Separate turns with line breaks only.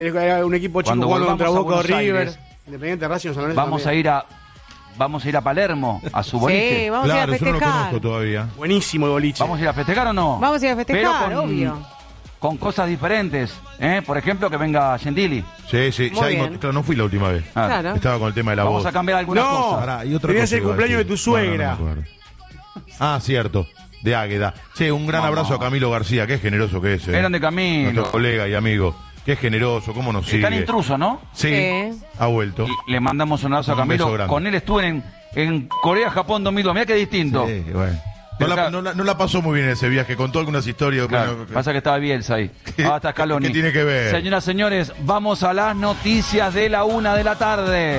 Era un equipo chico
Cuando
jugando contra
volvamos a
Boca o
Buenos
River.
Aires,
Independiente, Racing, San Lorenzo
vamos
también.
a ir a Palermo, a su boliche.
Sí, vamos a ir a
Claro, yo no lo
festejar.
conozco todavía.
Buenísimo el boliche.
¿Vamos a ir a festejar o no?
Vamos a ir a festejar,
Pero
obvio.
con cosas diferentes. Por ejemplo, que venga Gentili.
Sí, sí,
Muy
ya
bien.
claro, no fui la última vez.
Ah,
Claro.
Estaba con el tema de la
Vamos
voz.
a cambiar algunas
No.
cosas.
Pará, y otra
Tenías
cosa
el
iba a
cumpleaños de
decir.
tu suegra.
No me acuerdo. Cierto. De Águeda. Che, un gran
No,
abrazo
no.
a Camilo García, qué generoso que es.
Grande Camilo.
Nuestro colega y amigo. Qué generoso, cómo nos sigue.
Está en intruso, ¿no?
Sí,
Sí.
ha vuelto.
Le mandamos un abrazo a
Un beso
Camilo.
grande.
Con él estuve en Corea, Japón 2002. Mirá qué distinto.
Sí, bueno.
Pero acá-
No la pasó muy bien ese viaje, contó algunas historias.
Claro,
bueno,
pasa que estaba Bielsa ahí. Hasta Scaloni.
¿Qué tiene que ver?
Señoras, señores, vamos a las noticias de la 1 de la tarde.